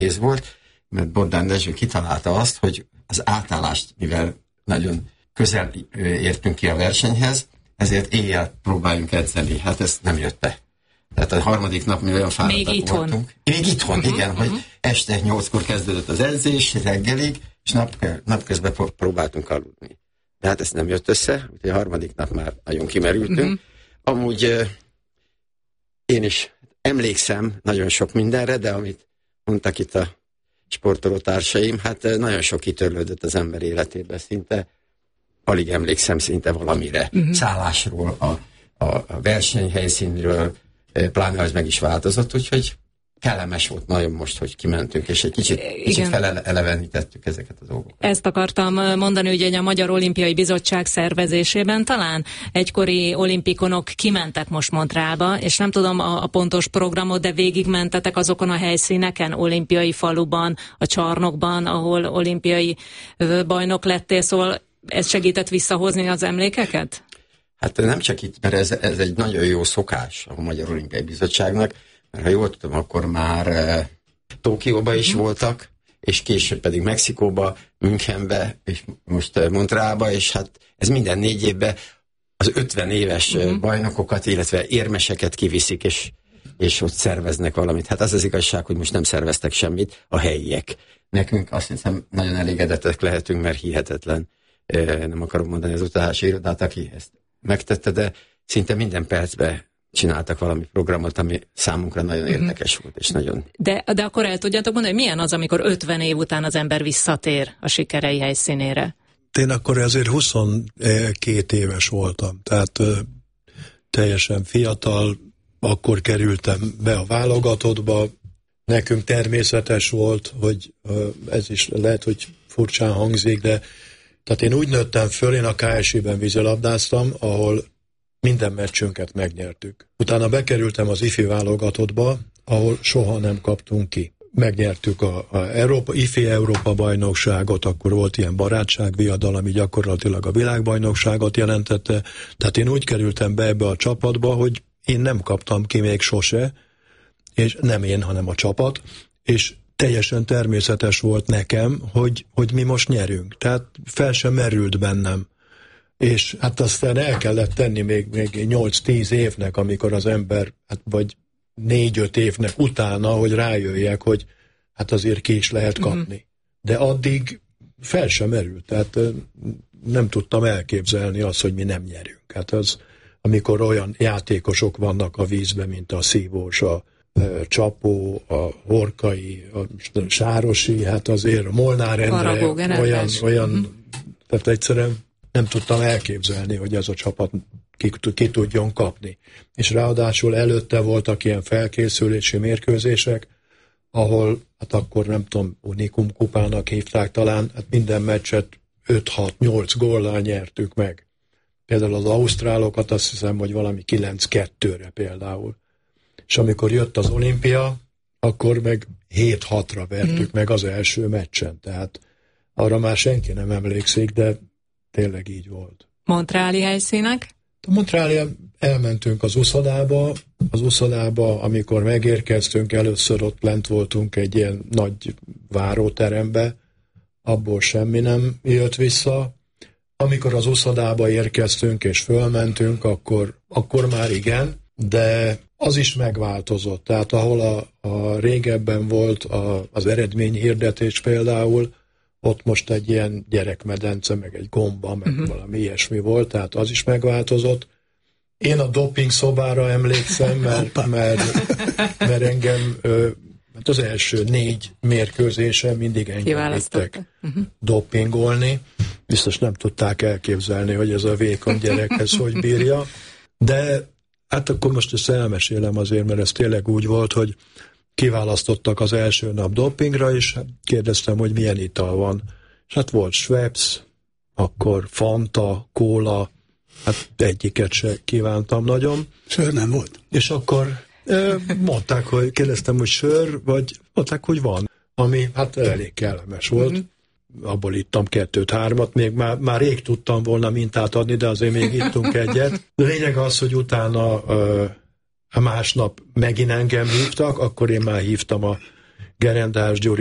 nehéz volt, mert Bordán Dezső kitalálta azt, hogy az átállást, mivel nagyon közel értünk ki a versenyhez, ezért éjjel próbáljunk edzeni. Hát ez nem jött be. Tehát a harmadik nap mi olyan fáradtak voltunk. Még itthon, igen, hogy este 8-kor kezdődött az edzés, reggelig, és napközben próbáltunk aludni. De hát ez nem jött össze, úgyhogy a harmadik nap már nagyon kimerültünk. Amúgy én is emlékszem nagyon sok mindenre, de amit mondtak itt a sportolótársaim, hát nagyon sok kitörlődött az ember életében, szinte alig emlékszem szinte valamire. Szállásról, a versenyhelyszínről, pláne az meg is változott, úgyhogy kellemes volt nagyon most, hogy kimentünk, és egy kicsit felelevenítettük ezeket a dolgokat. Ezt akartam mondani, hogy a Magyar Olimpiai Bizottság szervezésében talán egykori olimpikonok kimentek most Montrealba, és nem tudom a pontos programot, de végigmentetek azokon a helyszíneken, olimpiai faluban, a csarnokban, ahol olimpiai bajnok lettél, szóval ez segített visszahozni az emlékeket? Hát nem csak itt, mert ez egy nagyon jó szokás a Magyar Olimpiai Bizottságnak, mert ha jól tudom, akkor már Tokióba is voltak, és később pedig Mexikóba, Münchenbe, és most Montrealba, és hát ez minden 4 évben az 50 éves bajnokokat, illetve érmeseket kiviszik, és ott szerveznek valamit. Hát az igazság, hogy most nem szerveztek semmit a helyiek. Nekünk azt hiszem nagyon elégedettek lehetünk, mert hihetetlen. Nem akarom mondani az utazási irodát, aki ezt megtette, de szinte minden percben csináltak valami programot, ami számunkra nagyon érdekes volt, és nagyon... De akkor el tudjátok mondani, hogy milyen az, amikor 50 év után az ember visszatér a sikerei helyszínére? Én akkor ezért 22 éves voltam, tehát teljesen fiatal, akkor kerültem be a válogatottba. Nekünk természetes volt, hogy ez is lehet, hogy furcsán hangzik, de tehát én úgy nőttem föl, én a KSI-ben vízilabdáztam, ahol minden meccsünket megnyertük. Utána bekerültem az IFI válogatottba, ahol soha nem kaptunk ki. Megnyertük a IFI Európa bajnokságot, akkor volt ilyen barátságviadal, ami gyakorlatilag a világbajnokságot jelentette. Tehát én úgy kerültem be ebbe a csapatba, hogy én nem kaptam ki még sose, és nem én, hanem a csapat, és teljesen természetes volt nekem, hogy mi most nyerünk. Tehát fel sem merült bennem. És hát aztán el kellett tenni még 8-10 évnek, amikor az ember, hát vagy 4-5 évnek utána, hogy rájöjjek, hogy hát azért ki is lehet kapni. De addig fel sem merült. Tehát nem tudtam elképzelni azt, hogy mi nem nyerünk. Hát az, amikor olyan játékosok vannak a vízben, mint a Szívós, a Csapó, a Horkai, a Sárosi, hát azért a Molnár Endre, olyan, tehát egyszerűen nem tudtam elképzelni, hogy ez a csapat ki tudjon kapni. És ráadásul előtte voltak ilyen felkészülési mérkőzések, ahol, hát akkor nem tudom, Unikum kupának hívták talán, hát minden meccset 5-6-8 góllal nyertük meg. Például az ausztrálokat azt hiszem, hogy valami 9-2-re például. És amikor jött az olimpia, akkor meg 7-6-ra vertük meg az első meccsen. Tehát arra már senki nem emlékszik, de tényleg így volt. Montreali helyszínek? A Montreali elmentünk az uszodába, amikor megérkeztünk, először ott lent voltunk egy ilyen nagy váróterembe, abból semmi nem jött vissza. Amikor az uszodába érkeztünk és fölmentünk, akkor már igen, de az is megváltozott. Tehát ahol a régebben volt az eredményhirdetés például, ott most egy ilyen gyerekmedence, meg egy gomba, meg valami ilyesmi volt, tehát az is megváltozott. Én a doping szobára emlékszem, mert engem hát az első 4 mérkőzésen mindig engem vittek dopingolni. Biztos nem tudták elképzelni, hogy ez a vékony gyerek ez hogy bírja. De hát akkor most ezt elmesélem azért, mert ez tényleg úgy volt, hogy kiválasztottak az első nap dopingra, és kérdeztem, hogy milyen ital van. És hát volt Schweppes, akkor Fanta, Kóla, hát egyiket se kívántam nagyon. Sör nem volt. És akkor mondták, hogy kérdeztem, hogy sör, vagy mondták, hogy van, ami hát elég kellemes volt. Abból ittam 2-3-at, még már rég tudtam volna mintát adni, de azért még ittunk egyet. De lényeg az, hogy utána a másnap megint engem hívtak, akkor én már hívtam a Gerendás Gyuri